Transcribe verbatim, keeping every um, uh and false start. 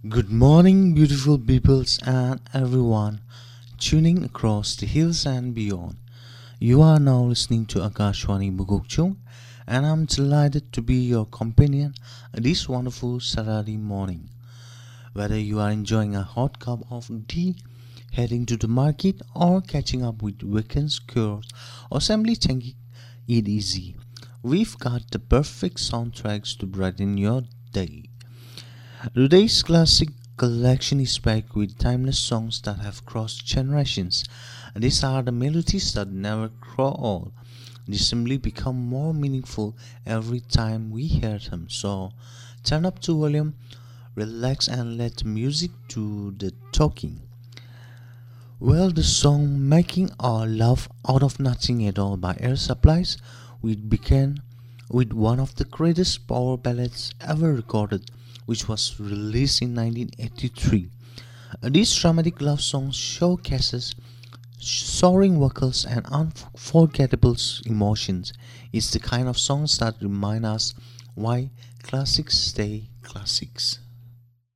Good morning, beautiful peoples and everyone tuning across the hills and beyond. You are now listening to Akashwani Bugokchung, and I'm delighted to be your companion this wonderful Saturday morning. Whether you are enjoying a hot cup of tea, heading to the market, or catching up with weekend chores, or simply taking it easy, we've got the perfect soundtracks to brighten your day. Today's classic collection is packed with timeless songs that have crossed generations. These are the melodies that never grow old. They simply become more meaningful every time we hear them. So turn up the volume, relax, and let the music do the talking. Well, the song Making Our Love Out of Nothing at All by Air Supplies, which began with one of the greatest power ballads ever recorded, which was released in nineteen eighty-three. This dramatic love song showcases soaring vocals and unforgettable emotions. It's the kind of songs that remind us why classics stay classics.